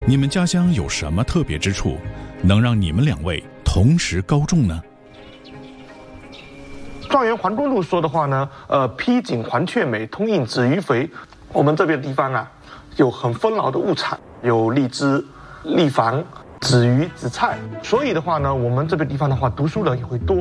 你们家乡有什么特别之处，能让你们两位同时高中呢？ 状元黄公路说的话呢，披锦黄雀美，通应子鱼肥。我们这边地方啊，有很丰饶的物产，有荔枝、荔房、紫鱼、紫菜，所以的话呢，我们这边地方的话，读书人也会多。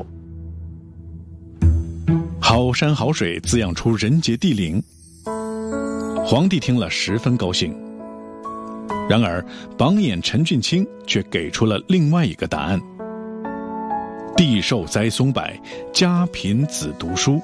好山好水滋养出人杰地灵，皇帝听了十分高兴。然而，榜眼陈俊卿却给出了另外一个答案：地寿栽松柏，家贫子读书。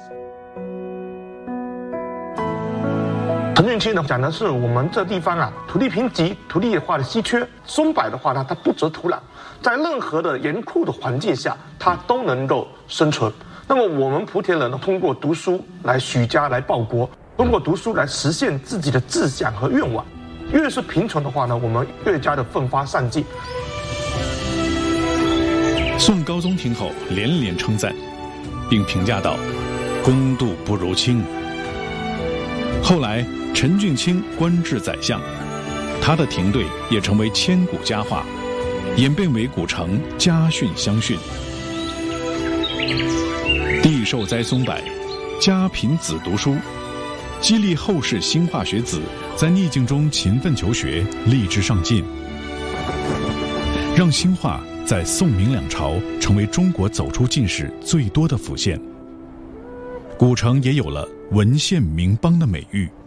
陈俊卿呢讲的是我们这地方啊，土地贫瘠，土地化的稀缺。松柏的话呢，它不择土壤，在任何的严酷的环境下，它都能够生存。那么我们莆田人呢，通过读书来许家，来报国，通过读书来实现自己的志向和愿望。越是贫穷的话呢，我们越加的奋发上进。 宋高宗听后连连称赞，并评价道：“公度不如卿。”后来，陈俊卿官至宰相，他的亭队也成为千古佳话，演变为古城家训乡训。地寿栽松柏，家贫子读书，激励后世兴化学子在逆境中勤奋求学，励志上进，让兴化在宋明两朝成为中国走出进士最多的府县。古城也有了文献名邦的美誉。